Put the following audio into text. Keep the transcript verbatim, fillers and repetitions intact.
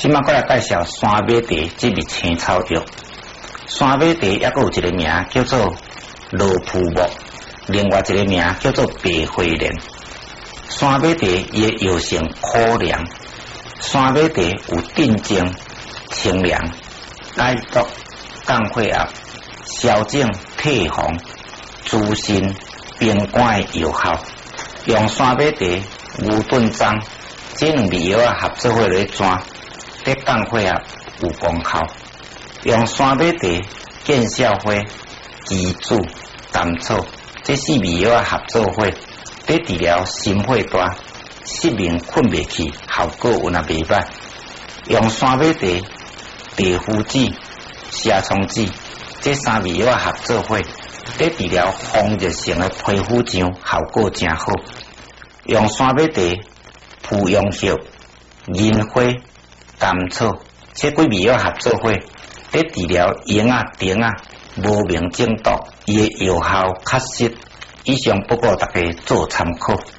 即马过来介绍山米茶这味青草药。山米茶也个有一个名叫做罗浮木，另外一个名叫做白花莲。山米茶伊的药性苦凉，山米茶有镇静、清凉、解毒、降血压、消肿、退红、滋肾、平肝的药效。用山米茶、牛顿樟这两味药啊合作伙来转，对降血压有功效。用山米茶、见笑花、鸡子、甘草这四味药啊合作伙，对治疗心血大、失眠困袂去，效果有那袂歹。用山米茶、地肤子、虾虫子这三味药啊合作伙，对治疗风热性的皮肤痒，效果真好。用山米茶、蒲用叶、银花、甘草这几味药合作伙，对治疗眼啊、顶啊、无明症毒，伊的药效确实。以上不过大家做参考。